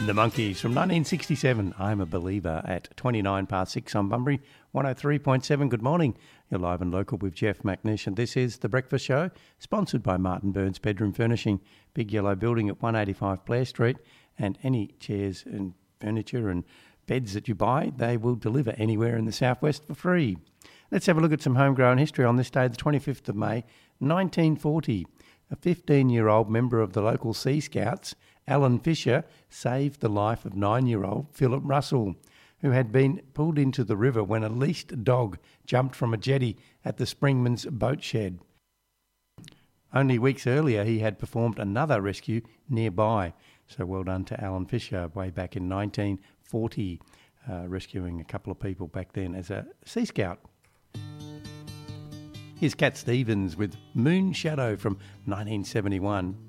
The Monkees from 1967. I'm a Believer at 29 past 6 on Bunbury, 103.7. Good morning. You're live and local with Jeff McNish, and this is The Breakfast Show, sponsored by Martin Burns Bedroom Furnishing, Big Yellow Building at 185 Blair Street, and any chairs and furniture and beds that you buy, they will deliver anywhere in the southwest for free. Let's have a look at some homegrown history on this day, the 25th of May, 1940. A 15-year-old member of the local Sea Scouts, Alan Fisher, saved the life of 9-year-old Philip Russell, who had been pulled into the river when a leashed dog jumped from a jetty at the Springman's boat shed. Only weeks earlier, he had performed another rescue nearby. So well done to Alan Fisher way back in 1940, rescuing a couple of people back then as a Sea Scout. Here's Cat Stevens with Moon Shadow from 1971.